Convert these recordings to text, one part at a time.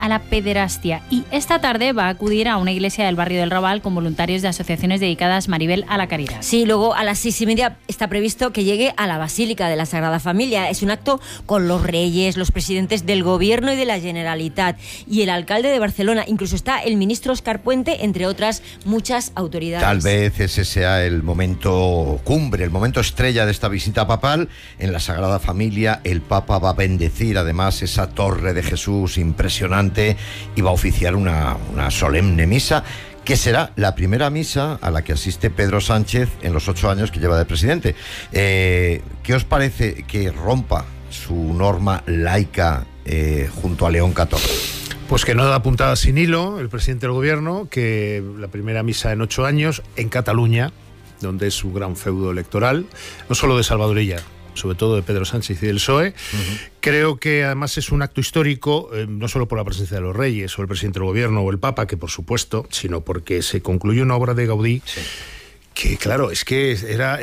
a la pederastia y esta tarde va a acudir a una iglesia del barrio del Raval con voluntarios de asociaciones dedicadas, Maribel, a la caridad. Sí, luego a las 6:30 está previsto que llegue a la Basílica de la Sagrada Familia. Es un acto con los reyes, los presidentes del Gobierno y de la Generalitat y el alcalde de Barcelona. Incluso está el ministro Óscar Puente, entre otras muchas autoridades. Tal vez ese sea el momento cumbre, el momento estrella de esta visita papal. En la Sagrada Familia el Papa va a bendecir además esa torre de Jesús impresionante y va a oficiar una solemne misa, que será la primera misa a la que asiste Pedro Sánchez en los 8 años que lleva de presidente. ¿Qué os parece que rompa su norma laica junto a León XIV? Pues que no da puntada sin hilo el presidente del gobierno, que la primera misa en 8 años en Cataluña, donde es un gran feudo electoral, no solo de Salvador Illa, sobre todo de Pedro Sánchez y del PSOE. Creo que además es un acto histórico, no solo por la presencia de los reyes o el presidente del gobierno o el Papa, que por supuesto, sino porque se concluyó una obra de Gaudí, que claro, es que era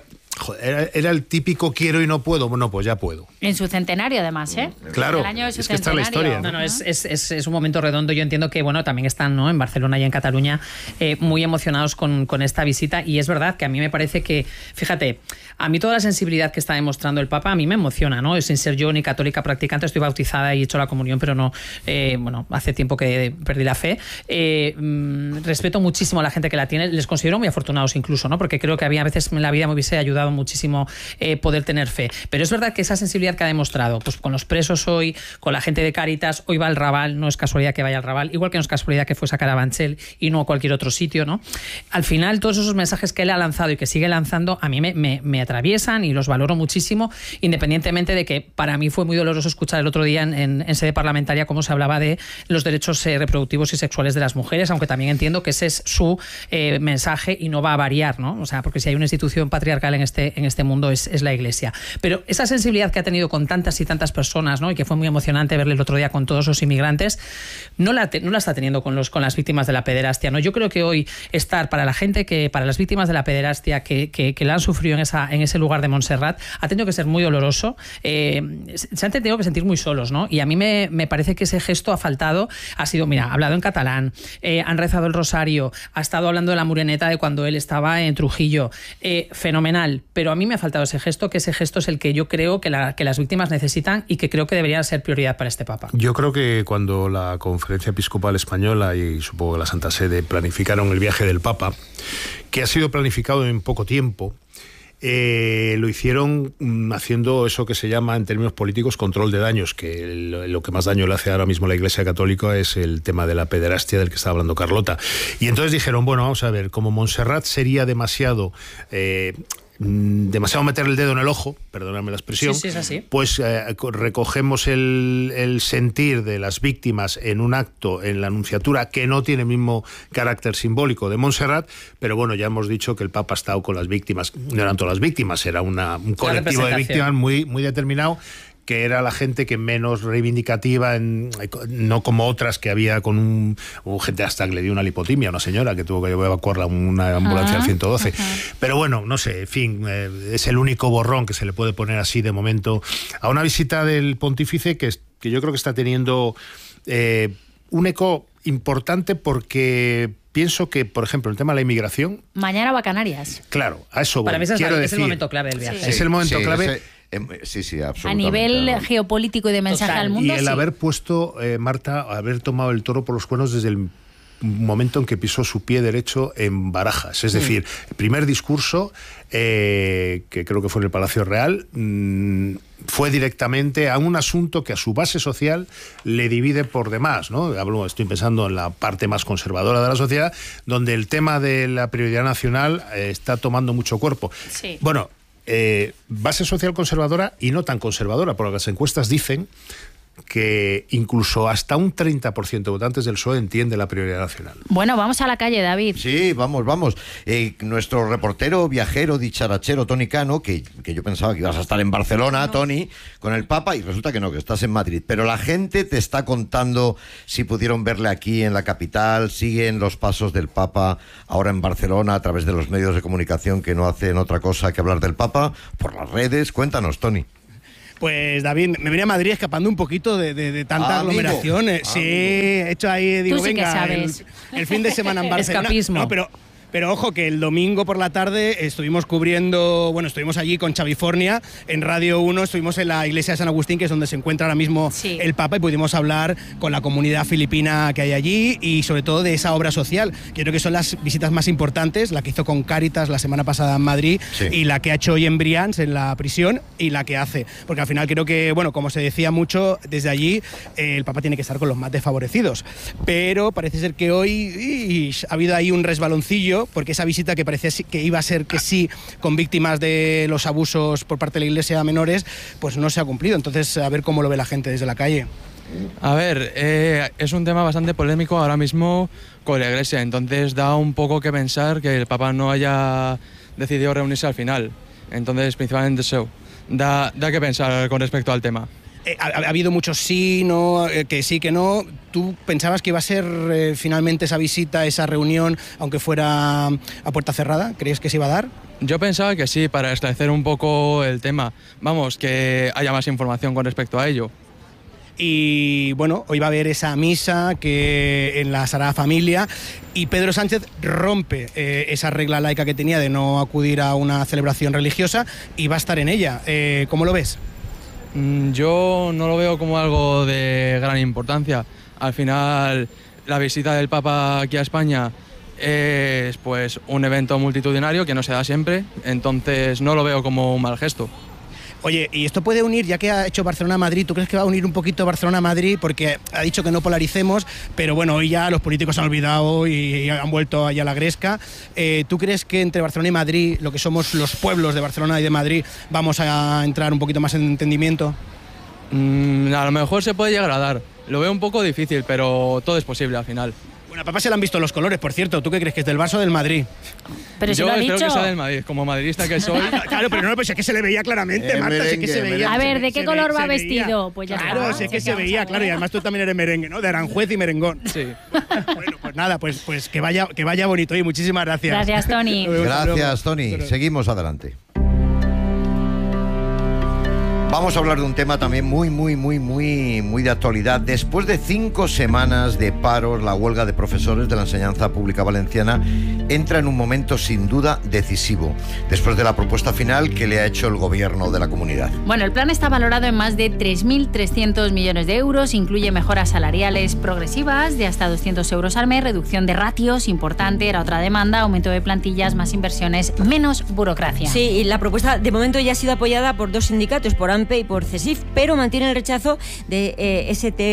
el típico quiero y no puedo. Bueno, pues ya puedo. En su centenario, además, ¿eh? Claro, el año de su es que está la historia. No, es un momento redondo. Yo entiendo que, bueno, también están, ¿no?, en Barcelona y en Cataluña muy emocionados con esta visita, y es verdad que a mí me parece que, fíjate, a mí toda la sensibilidad que está demostrando el Papa a mí me emociona, ¿no? Sin ser yo ni católica practicante, estoy bautizada y he hecho la comunión, pero no, bueno, hace tiempo que perdí la fe. Respeto muchísimo a la gente que la tiene, les considero muy afortunados incluso, ¿no? Porque creo que había veces en la vida me hubiese ayudado muchísimo poder tener fe. Pero es verdad que esa sensibilidad que ha demostrado, pues con los presos hoy, con la gente de Cáritas, hoy va al Raval, no es casualidad que vaya al Raval, igual que no es casualidad que fuese a Carabanchel y no a cualquier otro sitio, ¿no? Al final, todos esos mensajes que él ha lanzado y que sigue lanzando, a mí me atraviesan y los valoro muchísimo, independientemente de que para mí fue muy doloroso escuchar el otro día en sede parlamentaria cómo se hablaba de los derechos reproductivos y sexuales de las mujeres, aunque también entiendo que ese es su mensaje y no va a variar, ¿no? O sea, porque si hay una institución patriarcal en este mundo es la Iglesia. Pero esa sensibilidad que ha tenido con tantas y tantas personas, ¿no?, y que fue muy emocionante verle el otro día con todos los inmigrantes, no la está teniendo con las víctimas de la pederastia, ¿no? Yo creo que hoy estar para la gente para las víctimas de la pederastia que la han sufrido en ese lugar de Montserrat, ha tenido que ser muy doloroso. Se han tenido que sentir muy solos, ¿no? Y a mí me parece que ese gesto ha faltado. Ha sido, mira, ha hablado en catalán, han rezado el rosario, ha estado hablando de la Moreneta de cuando él estaba en Trujillo. Fenomenal. Pero a mí me ha faltado ese gesto, que ese gesto es el que yo creo que las víctimas necesitan y que creo que debería ser prioridad para este Papa. Yo creo que cuando la Conferencia Episcopal Española y supongo que la Santa Sede planificaron el viaje del Papa, que ha sido planificado en poco tiempo, lo hicieron haciendo eso que se llama en términos políticos control de daños, que lo que más daño le hace ahora mismo a la Iglesia Católica es el tema de la pederastia del que estaba hablando Carlota. Y entonces dijeron, bueno, vamos a ver, como Montserrat sería demasiado meter el dedo en el ojo, perdonadme la expresión, sí, es así. Pues recogemos el sentir de las víctimas en un acto en la Anunciatura que no tiene el mismo carácter simbólico de Montserrat, pero bueno, ya hemos dicho que el Papa ha estado con las víctimas, no eran todas las víctimas, era un colectivo de víctimas muy, muy determinado, que era la gente que menos reivindicativa, no como otras que había con gente hasta que le dio una lipotimia a una señora que tuvo que evacuarla una ambulancia al 112. Pero bueno, no sé, en fin, es el único borrón que se le puede poner así de momento a una visita del pontífice que yo creo que está teniendo un eco importante, porque pienso que, por ejemplo, el tema de la inmigración... Mañana va a Canarias. Claro, a eso voy. Para mí es el momento clave del viaje. Sí. Es el momento clave... Sí, absolutamente. A nivel geopolítico y de mensaje al mundo, y el haber puesto, Marta, haber tomado el toro por los cuernos desde el momento en que pisó su pie derecho en Barajas. Es decir, el primer discurso, que creo que fue en el Palacio Real, fue directamente a un asunto que a su base social le divide por demás, ¿no? Estoy pensando en la parte más conservadora de la sociedad, donde el tema de la prioridad nacional está tomando mucho cuerpo. Sí. Bueno, base social conservadora y no tan conservadora, porque las encuestas dicen que incluso hasta un 30% de votantes del PSOE entiende la prioridad nacional. Bueno, vamos a la calle, David. Sí, vamos. Nuestro reportero, viajero, dicharachero, Toni Cano, que yo pensaba que ibas a estar en Barcelona, Toni, con el Papa, y resulta que no, que estás en Madrid. Pero la gente te está contando si pudieron verle aquí en la capital, siguen los pasos del Papa ahora en Barcelona a través de los medios de comunicación que no hacen otra cosa que hablar del Papa, por las redes. Cuéntanos, Toni. Pues David, me vine a Madrid escapando un poquito de tanta aglomeración. Sí, he hecho ahí, digo, Tú sí venga, que sabes. el fin de semana en Barcelona. Escapismo. No, pero ojo que el domingo por la tarde estuvimos estuvimos allí con Chavifornia en Radio 1, estuvimos en la iglesia de San Agustín, que es donde se encuentra ahora mismo el Papa, y pudimos hablar con la comunidad filipina que hay allí y sobre todo de esa obra social, que creo que son las visitas más importantes, la que hizo con Cáritas la semana pasada en Madrid y la que ha hecho hoy en Brians, en la prisión, y la que hace. Porque al final creo que, bueno, como se decía mucho, desde allí el Papa tiene que estar con los más desfavorecidos. Pero parece ser que hoy ha habido ahí un resbaloncillo, porque esa visita que parecía que iba a ser que sí con víctimas de los abusos por parte de la Iglesia a menores, pues no se ha cumplido. Entonces, a ver cómo lo ve la gente desde la calle. A ver, es un tema bastante polémico ahora mismo con la Iglesia, entonces da un poco que pensar que el Papa no haya decidido reunirse al final. Entonces, principalmente eso, da que pensar con respecto al tema. Ha habido muchos sí, no, que sí, que no. ¿Tú pensabas que iba a ser finalmente esa visita, esa reunión, aunque fuera a puerta cerrada? ¿Crees que se iba a dar? Yo pensaba que sí, para esclarecer un poco el tema. Vamos, que haya más información con respecto a ello. Y bueno, hoy va a haber esa misa que en la Sagrada Familia, y Pedro Sánchez rompe esa regla laica que tenía de no acudir a una celebración religiosa y va a estar en ella. ¿Cómo lo ves? Yo no lo veo como algo de gran importancia. Al final, la visita del Papa aquí a España es pues un evento multitudinario que no se da siempre, entonces no lo veo como un mal gesto. Oye, ¿y esto puede unir, ya que ha hecho Barcelona-Madrid, tú crees que va a unir un poquito Barcelona-Madrid? Porque ha dicho que no polaricemos, pero bueno, hoy ya los políticos han olvidado y han vuelto allá a la gresca. ¿Tú crees que entre Barcelona y Madrid, lo que somos los pueblos de Barcelona y de Madrid, vamos a entrar un poquito más en entendimiento? A lo mejor se puede llegar a dar. Lo veo un poco difícil, pero todo es posible al final. Bueno, a papá se le han visto los colores, por cierto. ¿Tú qué crees, que es del Barça o del Madrid? Pero si yo lo ha espero dicho. que sea del Madrid, como madridista que soy. Claro, pero no, pues es que se le veía claramente, Marta, merengue, sé que se veía. A ver, ¿de se qué color va se vestido? veía. Pues ya claro, está. sé que Sí, se vamos a veía, ver. claro, y además tú también eres merengue, ¿no? De Aranjuez y merengón. Sí. Bueno, pues nada, pues que vaya bonito y muchísimas gracias. Gracias, Tony. Gracias, Tony. Seguimos adelante. Vamos a hablar de un tema también muy de actualidad. Después de 5 semanas de paros, la huelga de profesores de la enseñanza pública valenciana entra en un momento sin duda decisivo, después de la propuesta final que le ha hecho el gobierno de la comunidad. Bueno, el plan está valorado en más de 3.300 millones de euros, incluye mejoras salariales progresivas de hasta 200 euros al mes, reducción de ratios, importante, era otra demanda, aumento de plantillas, más inversiones, menos burocracia. Sí, y la propuesta de momento ya ha sido apoyada por 2 sindicatos, por AMPE y por CESIF, pero mantiene el rechazo de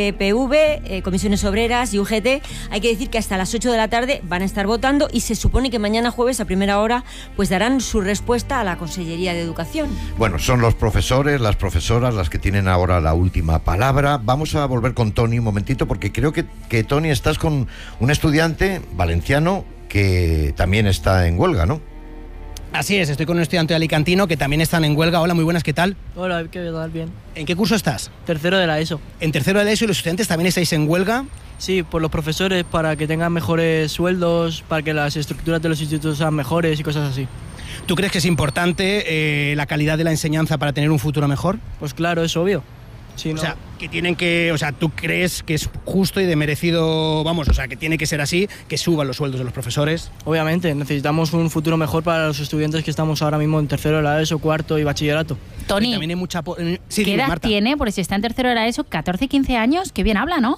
STPV, Comisiones Obreras y UGT. Hay que decir que hasta las 8 de la tarde van a estar votando y se supone que mañana jueves a primera hora pues darán su respuesta a la Consellería de Educación. Bueno, son los profesores, las profesoras las que tienen ahora la última palabra. Vamos a volver con Tony un momentito, porque creo que Tony, estás con un estudiante valenciano que también está en huelga, ¿no? Así es, estoy con un estudiante alicantino que también están en huelga. Hola, muy buenas, ¿qué tal? Hola, ¿qué tal? Bien. ¿En qué curso estás? Tercero de la ESO. En tercero de la ESO, y los estudiantes también estáis en huelga. Sí, por los profesores, para que tengan mejores sueldos, para que las estructuras de los institutos sean mejores y cosas así. ¿Tú crees que es importante la calidad de la enseñanza para tener un futuro mejor? Pues claro, es obvio. Sí, O ¿no? sea, que tienen que, o sea, ¿tú crees que es justo y de merecido, vamos, o sea, que tiene que ser así, que suban los sueldos de los profesores? Obviamente, necesitamos un futuro mejor para los estudiantes que estamos ahora mismo en tercero de la ESO, cuarto y bachillerato. Y Tony, también hay mucha... Sí, ¿qué dime, edad Marta. tiene? Porque si está en tercero era eso, 14, 15 años, qué bien habla, ¿no?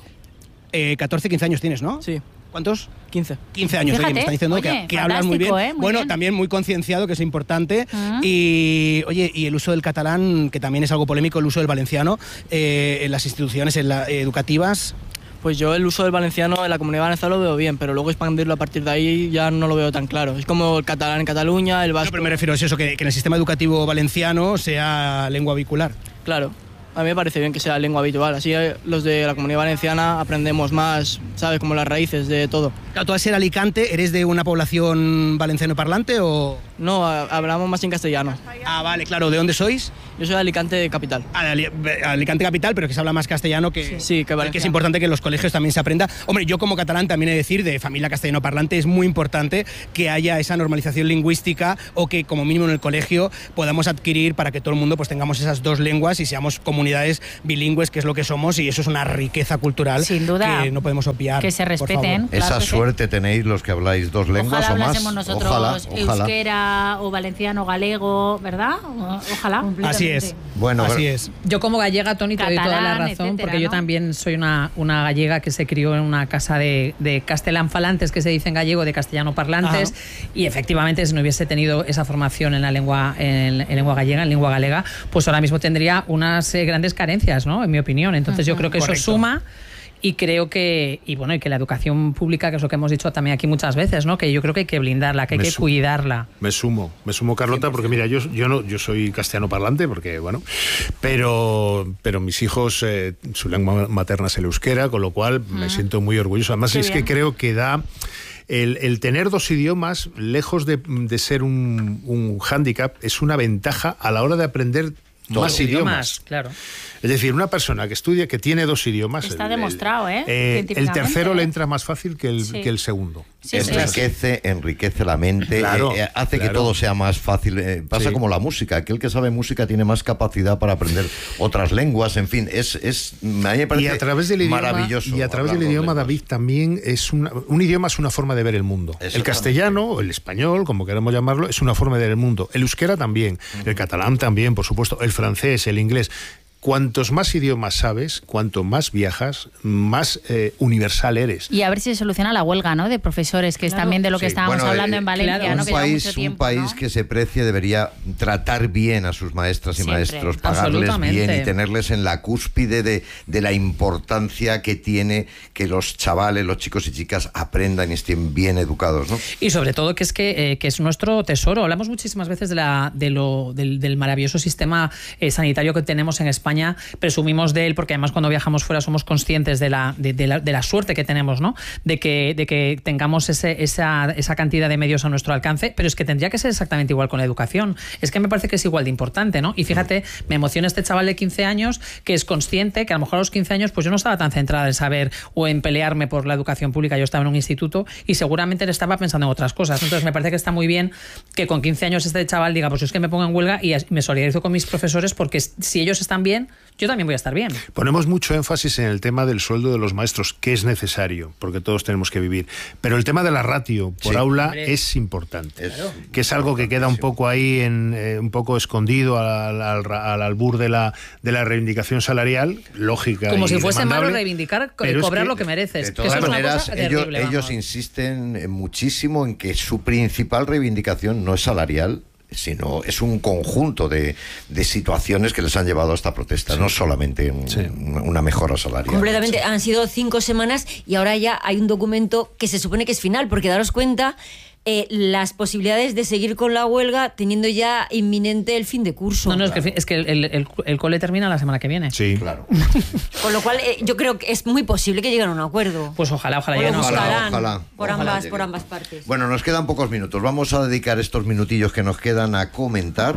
14, 15 años tienes, ¿no? Sí, ¿Cuántos? 15. 15 años, Fíjate, oye, me está diciendo oye, que hablas muy bien. fantástico, muy bueno, bien. también muy concienciado, que es importante. Ah. Y, oye, y el uso del catalán, que también es algo polémico, el uso del valenciano en las instituciones educativas. Pues yo el uso del valenciano en la Comunidad Valenciana lo veo bien, pero luego expandirlo a partir de ahí ya no lo veo tan claro. Es como el catalán en Cataluña, el vasco... No, pero me refiero a eso, que en el sistema educativo valenciano sea lengua vehicular. Claro, a mí me parece bien que sea lengua habitual, así los de la Comunidad Valenciana aprendemos más, ¿sabes? Como las raíces de todo. Claro, tú al ser Alicante, ¿eres de una población valenciano parlante o...? No, hablamos más en castellano. Ah, vale, claro. ¿De dónde sois? Yo soy de Alicante capital. Alicante capital, pero que se habla más castellano que... Sí, que es importante que en los colegios también se aprenda. Hombre, yo como catalán también he de decir, de familia castellano parlante, es muy importante que haya esa normalización lingüística o que como mínimo en el colegio podamos adquirir para que todo el mundo pues tengamos esas dos lenguas y seamos comunidades bilingües, que es lo que somos, y eso es una riqueza cultural. Sin duda, que no podemos obviar. Que se respeten. Claro, esa suerte tenéis los que habláis dos lenguas o más. Hablásemos nosotros euskera o valenciano, galego, ¿verdad? Ojalá. Así es. Bueno, así es. Yo como gallega, Toni, te doy toda la razón, etcétera, porque yo también soy una gallega que se crió en una casa de castelán falantes, que se dice en gallego, de castellano parlantes, y efectivamente si no hubiese tenido esa formación en la lengua lengua gallega, en lengua galega, pues ahora mismo tendría unas grandes carencias, ¿no? En mi opinión. Entonces yo creo que eso suma. Y creo que, y que la educación pública, que es lo que hemos dicho también aquí muchas veces, ¿no? Que yo creo que hay que blindarla, que hay que cuidarla. Me sumo, Carlota, porque mira, yo soy castellano parlante, porque pero mis hijos, su lengua materna es el euskera, con lo cual me siento muy orgulloso. Además que creo que da... El tener dos idiomas, lejos de ser un hándicap, es una ventaja a la hora de aprender más idiomas. Claro. Es decir, una persona que estudia, que tiene dos idiomas... Está demostrado, el tercero le entra más fácil que el segundo. Sí, enriquece la mente, hace que todo sea más fácil. Pasa como la música, aquel que sabe música tiene más capacidad para aprender otras lenguas, en fin, a mí me parece maravilloso. Y a través del idioma, David, también un idioma es una forma de ver el mundo. El castellano, el español, como queramos llamarlo, es una forma de ver el mundo. El euskera también, el catalán también, por supuesto, el francés, el inglés. Cuantos más idiomas sabes, cuanto más viajas, más universal eres. Y a ver si se soluciona la huelga, ¿no?, de profesores, que es también de lo que estábamos hablando en Valencia, ¿no? Un país que se precie debería tratar bien a sus maestras y maestros, pagarles bien y tenerles en la cúspide de la importancia que tiene que los chavales, los chicos y chicas aprendan y estén bien educados, ¿no? Y sobre todo que es nuestro tesoro. Hablamos muchísimas veces del maravilloso sistema sanitario que tenemos en España. Presumimos de él porque además cuando viajamos fuera somos conscientes de la suerte que tenemos, ¿no? De que tengamos esa cantidad de medios a nuestro alcance, pero es que tendría que ser exactamente igual con la educación. Es que me parece que es igual de importante, ¿no? Y fíjate, me emociona este chaval de 15 años que es consciente que a lo mejor a los 15 años pues yo no estaba tan centrada en saber o en pelearme por la educación pública, yo estaba en un instituto y seguramente él estaba pensando en otras cosas. Entonces me parece que está muy bien que con 15 años este chaval diga, pues es que me pongo en huelga y me solidarizo con mis profesores porque si ellos están bien, yo también voy a estar bien. Ponemos mucho énfasis en el tema del sueldo de los maestros, que es necesario, porque todos tenemos que vivir. Pero el tema de la ratio por aula es importante, que es algo que queda un poco ahí, un poco escondido al albur de la reivindicación salarial, lógica. Como si fuese malo reivindicar, cobrar lo que mereces. De todas maneras, ellos insisten muchísimo en que su principal reivindicación no es salarial, sino es un conjunto de situaciones que les han llevado a esta protesta, no solamente una mejora salarial. Completamente, han sido 5 semanas y ahora ya hay un documento que se supone que es final, porque daros cuenta las posibilidades de seguir con la huelga teniendo ya inminente el fin de curso. No, es que el cole termina la semana que viene. Sí, claro. Con lo cual yo creo que es muy posible que lleguen a un acuerdo. Pues ojalá lleguen a un acuerdo. Ojalá. Por ambas partes. Bueno, nos quedan pocos minutos. Vamos a dedicar estos minutillos que nos quedan a comentar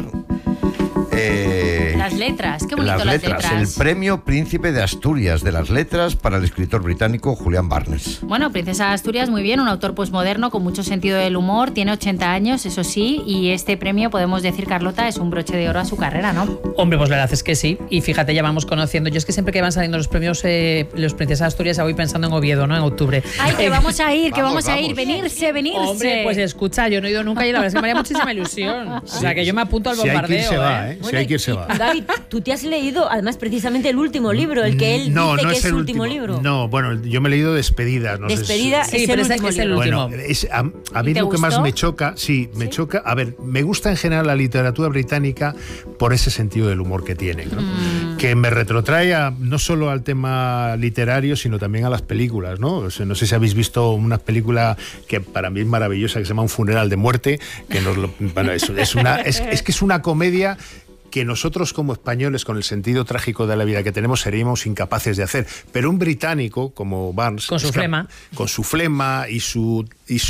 las letras, qué bonito las letras. El premio Príncipe de Asturias de las Letras para el escritor británico Julian Barnes. Bueno, Princesa de Asturias, muy bien, un autor posmoderno con mucho sentido del humor, tiene 80 años, eso sí, y este premio, podemos decir, Carlota, es un broche de oro a su carrera, ¿no? Hombre, pues la verdad es que sí, y fíjate, ya vamos conociendo, yo es que siempre que van saliendo los premios, los Princesas de Asturias, ya voy pensando en Oviedo, ¿no? En octubre. Ay, que vamos a ir, venirse. Hombre, pues escucha, yo no he ido nunca y la verdad es que me haría muchísima ilusión. O sea, que yo me apunto al bombardeo. Si hay que irse va, ¿eh? Si hay que irse va. David, tú te has leído, además, precisamente el último libro, el que él dice que es su último libro. No, bueno, yo me he leído Despedida. No Despedida sé si... es el último libro. Bueno, a mí lo que más me choca, me choca, a ver, me gusta en general la literatura británica por ese sentido del humor que tiene, ¿no? Que me retrotrae no solo al tema literario, sino también a las películas, ¿no? O sea, no sé si habéis visto una película que para mí es maravillosa, que se llama Un funeral de muerte, que es que es una comedia que nosotros como españoles, con el sentido trágico de la vida que tenemos, seríamos incapaces de hacer. Pero un británico como Barnes, con su flema y su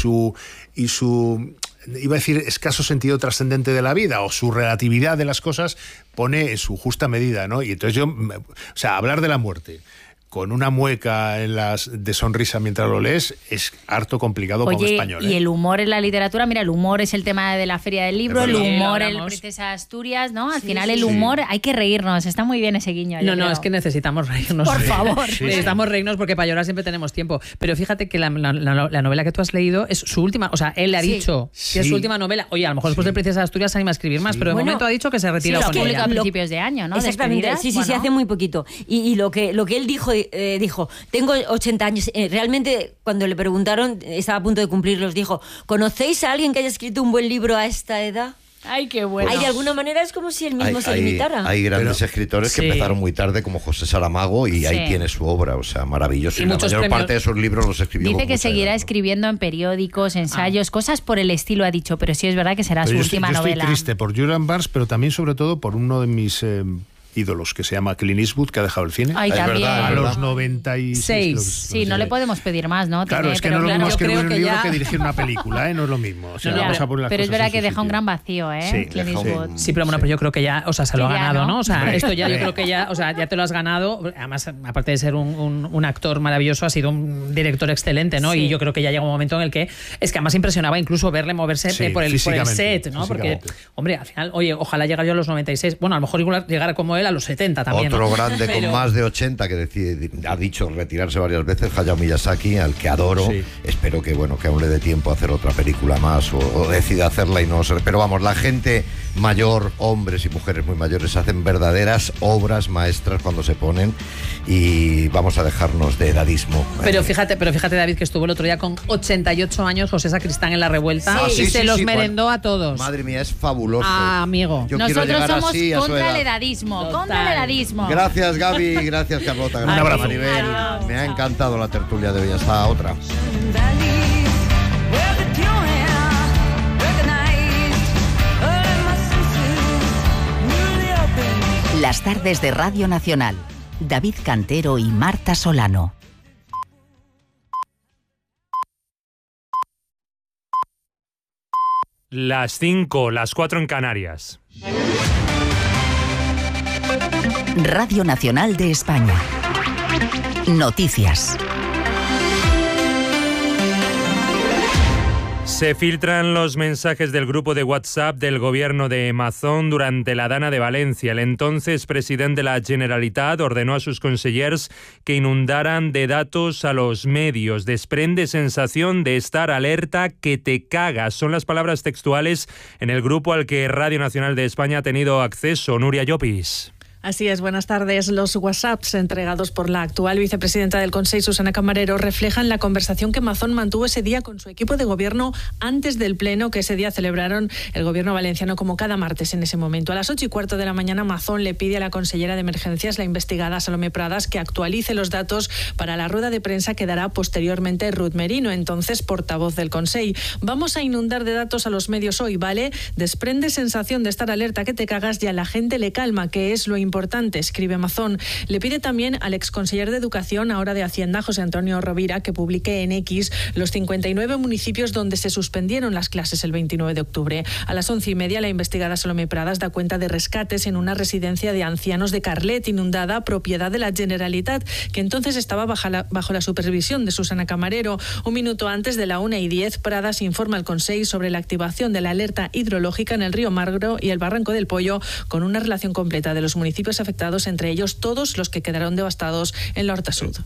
iba a decir escaso sentido trascendente de la vida, o su relatividad de las cosas, pone su justa medida, ¿no? Y entonces hablar de la muerte con una mueca de sonrisa mientras lo lees es harto complicado como español. Y el humor en la literatura, mira, el humor es el tema de la Feria del Libro, el humor en Princesa Asturias, ¿no? Al final el humor, hay que reírnos, está muy bien ese guiño. No, es que necesitamos reírnos. Por favor. Necesitamos reírnos porque para llorar siempre tenemos tiempo. Pero fíjate que la novela que tú has leído es su última, o sea, él le ha dicho que es su última novela. Oye, a lo mejor después de Princesa Asturias se anima a escribir más, pero de momento ha dicho que se retira con ella. A principios de año, ¿no? Exactamente, sí, hace muy poquito. Y lo que él dijo, tengo 80 años. Realmente, cuando le preguntaron, estaba a punto de cumplirlos, dijo, ¿conocéis a alguien que haya escrito un buen libro a esta edad? ¡Ay, qué bueno! De alguna manera es como si él mismo se limitara. Hay grandes escritores que empezaron muy tarde, como José Saramago, y ahí tiene su obra, o sea, maravilloso. Y la mayor parte de sus libros los escribió. Dice que seguirá escribiendo en periódicos, ensayos, cosas por el estilo, ha dicho, pero sí es verdad que será su última novela. Yo estoy triste por Julian Barnes, pero también, sobre todo, por uno de mis ídolos, que se llama Clint Eastwood, que ha dejado el cine. Ay, también. A los 96. Sí, no le podemos pedir más, ¿no? Claro, es que no es lo mismo escribir un libro que dirigir una película, no es lo mismo. O sea, vamos a poner las pero es cosas verdad que deja un gran vacío, Clint Eastwood. Sí, pero bueno, pero yo creo que ya, o sea, se lo ha ganado, ¿no? O sea, esto ya yo creo que ya, o sea, ya te lo has ganado. Además, aparte de ser un actor maravilloso, ha sido un director excelente, ¿no? Y yo creo que ya llega un momento en el que es que además impresionaba incluso verle moverse por el set, ¿no? Porque, hombre, al final, oye, ojalá llegara yo a los 96. Bueno, a lo mejor igual llegara como él a los 70 también. Otro grande con más de 80 que ha dicho retirarse varias veces, Hayao Miyazaki, al que adoro. Espero que aún le dé tiempo a hacer otra película más o decida hacerla y no sé. Pero vamos, la gente mayor, hombres y mujeres muy mayores, hacen verdaderas obras maestras cuando se ponen, y vamos a dejarnos de edadismo. Pero fíjate, David, que estuvo el otro día con 88 años José Sacristán en La Revuelta y se los merendó a todos. Madre mía, es fabuloso. Amigo. Nosotros somos contra el edadismo. Gracias, Gaby, gracias, Carlota. Un abrazo. Maribel. Me ha encantado la tertulia de hoy. Hasta otra. Las tardes de Radio Nacional. David Cantero y Marta Solano. Las 5, las 4 en Canarias. Radio Nacional de España. Noticias. Se filtran los mensajes del grupo de WhatsApp del gobierno de Mazón durante la Dana de Valencia. El entonces presidente de la Generalitat ordenó a sus consellers que inundaran de datos a los medios. Desprende sensación de estar alerta que te cagas. Son las palabras textuales en el grupo al que Radio Nacional de España ha tenido acceso. Nuria Llopis. Así es, buenas tardes. Los WhatsApps entregados por la actual vicepresidenta del Consell, Susana Camarero, reflejan la conversación que Mazón mantuvo ese día con su equipo de gobierno antes del pleno que ese día celebraron el gobierno valenciano como cada martes en ese momento. A las 8:15 de la mañana, Mazón le pide a la consellera de Emergencias, la investigada Salomé Pradas, que actualice los datos para la rueda de prensa que dará posteriormente Ruth Merino, entonces portavoz del Consell. Vamos a inundar de datos a los medios hoy, ¿vale? Desprende sensación de estar alerta que te cagas y a la gente le calma, que es lo importante, escribe Mazón. Le pide también al exconseller de Educación, ahora de Hacienda, José Antonio Rovira, que publique en X los 59 municipios donde se suspendieron las clases el 29 de octubre. A las 11:30, la investigada Salomé Pradas da cuenta de rescates en una residencia de ancianos de Carlet, inundada, propiedad de la Generalitat, que entonces estaba bajo la supervisión de Susana Camarero. Un minuto antes de la 1:10, Pradas informa al Consell sobre la activación de la alerta hidrológica en el río Magro y el Barranco del Pollo, con una relación completa de los municipios afectados, entre ellos todos los que quedaron devastados en la Horta Sud.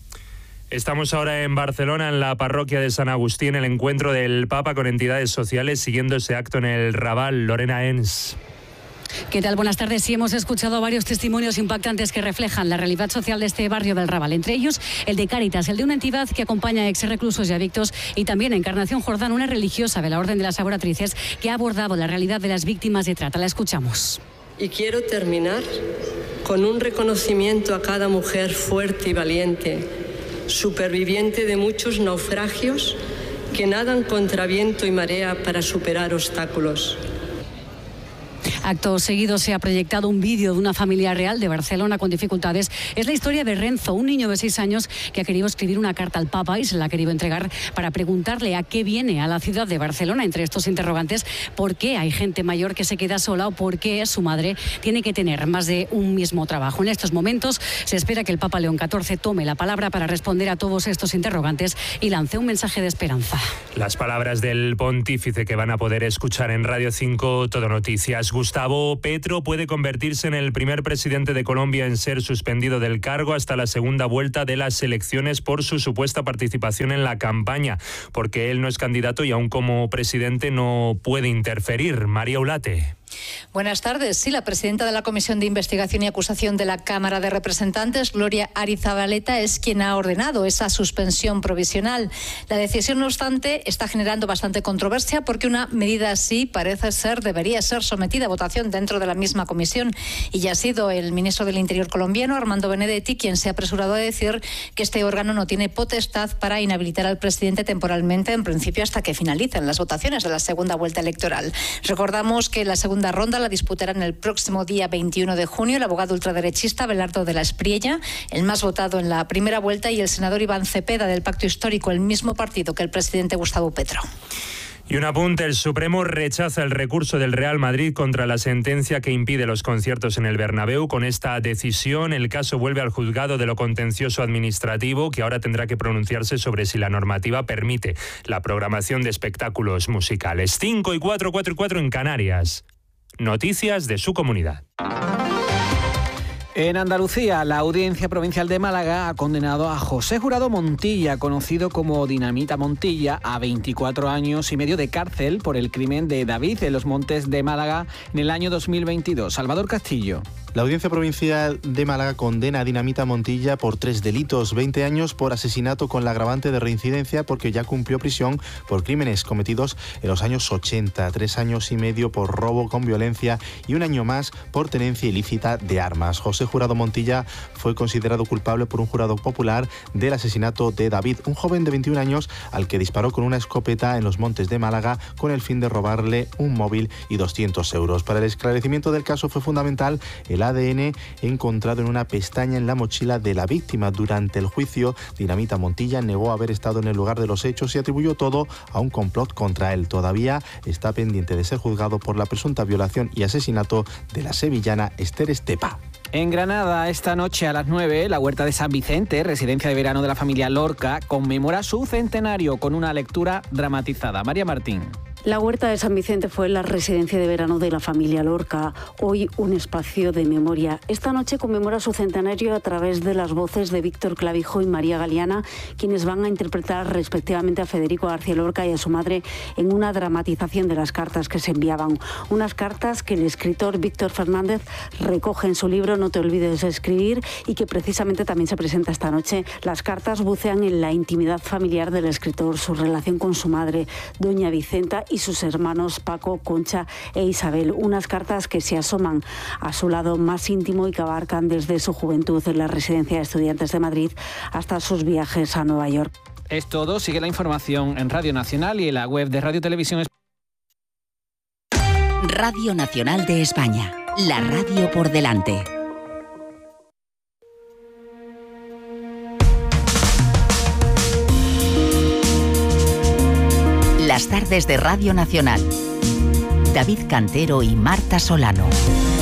Estamos ahora en Barcelona, en la parroquia de San Agustín, el encuentro del Papa con entidades sociales, siguiendo ese acto en el Raval. Lorena Ens. ¿Qué tal? Buenas tardes. Sí, hemos escuchado varios testimonios impactantes que reflejan la realidad social de este barrio del Raval. Entre ellos, el de Cáritas, el de una entidad que acompaña a exreclusos y adictos, y también Encarnación Jordán, una religiosa de la Orden de las Laboratrices que ha abordado la realidad de las víctimas de trata. La escuchamos. Y quiero terminar con un reconocimiento a cada mujer fuerte y valiente, superviviente de muchos naufragios, que nadan contra viento y marea para superar obstáculos. Acto seguido se ha proyectado un vídeo de una familia real de Barcelona con dificultades. Es la historia de Renzo, un niño de 6 años que ha querido escribir una carta al Papa y se la ha querido entregar para preguntarle a qué viene a la ciudad de Barcelona. Entre estos interrogantes, ¿por qué hay gente mayor que se queda sola o por qué su madre tiene que tener más de un mismo trabajo? En estos momentos se espera que el Papa León XIV tome la palabra para responder a todos estos interrogantes y lance un mensaje de esperanza. Las palabras del pontífice que van a poder escuchar en Radio 5 Todo Noticias. Gustavo Petro puede convertirse en el primer presidente de Colombia en ser suspendido del cargo hasta la segunda vuelta de las elecciones por su supuesta participación en la campaña, porque él no es candidato y aún como presidente no puede interferir. María Ulate. Buenas tardes. Sí, la presidenta de la Comisión de Investigación y Acusación de la Cámara de Representantes, Gloria Arizabaleta, es quien ha ordenado esa suspensión provisional. La decisión, no obstante, está generando bastante controversia porque una medida así debería ser sometida a votación dentro de la misma comisión. Y ya ha sido el ministro del Interior colombiano, Armando Benedetti, quien se ha apresurado a decir que este órgano no tiene potestad para inhabilitar al presidente temporalmente, en principio hasta que finalicen las votaciones de la segunda vuelta electoral. Recordamos que la segunda ronda la disputarán el próximo día 21 de junio el abogado ultraderechista Abelardo de la Espriella, el más votado en la primera vuelta, y el senador Iván Cepeda del Pacto Histórico, el mismo partido que el presidente Gustavo Petro. Y un apunte, el Supremo rechaza el recurso del Real Madrid contra la sentencia que impide los conciertos en el Bernabéu. Con esta decisión, el caso vuelve al juzgado de lo contencioso administrativo, que ahora tendrá que pronunciarse sobre si la normativa permite la programación de espectáculos musicales. 5 y 4, 4 y 4 en Canarias. Noticias de su comunidad. En Andalucía, la Audiencia Provincial de Málaga ha condenado a José Jurado Montilla, conocido como Dinamita Montilla, a 24 años y medio de cárcel por el crimen de David en los Montes de Málaga en el año 2022. Salvador Castillo. La Audiencia Provincial de Málaga condena a Dinamita Montilla por 3 delitos, 20 años por asesinato con la agravante de reincidencia porque ya cumplió prisión por crímenes cometidos en los años 80, 3 años y medio por robo con violencia y 1 año más por tenencia ilícita de armas. José Jurado Montilla fue considerado culpable por un jurado popular del asesinato de David, un joven de 21 años al que disparó con una escopeta en los Montes de Málaga con el fin de robarle un móvil y 200 euros. Para el esclarecimiento del caso fue fundamental el ADN encontrado en una pestaña en la mochila de la víctima. Durante el juicio, Dinamita Montilla negó haber estado en el lugar de los hechos y atribuyó todo a un complot contra él. Todavía está pendiente de ser juzgado por la presunta violación y asesinato de la sevillana Esther Estepa. En Granada, esta noche a las 9, la Huerta de San Vicente, residencia de verano de la familia Lorca, conmemora su centenario con una lectura dramatizada. María Martín. La Huerta de San Vicente fue la residencia de verano de la familia Lorca, hoy un espacio de memoria. Esta noche conmemora su centenario a través de las voces de Víctor Clavijo y María Galeana, quienes van a interpretar respectivamente a Federico García Lorca y a su madre en una dramatización de las cartas que se enviaban. Unas cartas que el escritor Víctor Fernández recoge en su libro No te olvides de escribir y que precisamente también se presenta esta noche. Las cartas bucean en la intimidad familiar del escritor, su relación con su madre, doña Vicenta, y sus hermanos Paco, Concha e Isabel. Unas cartas que se asoman a su lado más íntimo y que abarcan desde su juventud en la Residencia de Estudiantes de Madrid hasta sus viajes a Nueva York. Es todo. Sigue la información en Radio Nacional y en la web de Radio Televisión España. Radio Nacional de España. La radio por delante. Las tardes de Radio Nacional. David Cantero y Marta Solano.